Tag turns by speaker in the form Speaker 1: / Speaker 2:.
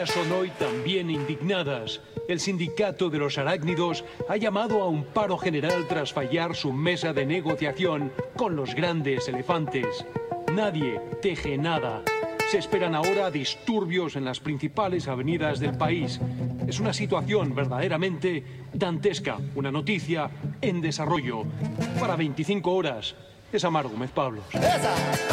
Speaker 1: noticias son hoy también indignadas. El sindicato de los arácnidos ha llamado a un paro general tras fallar su mesa de negociación con los grandes elefantes. Nadie teje nada. Se esperan ahora disturbios en las principales avenidas del país. Es una situación verdaderamente dantesca. Una noticia en desarrollo. Para 25 horas, es Amar Gómez Pablos.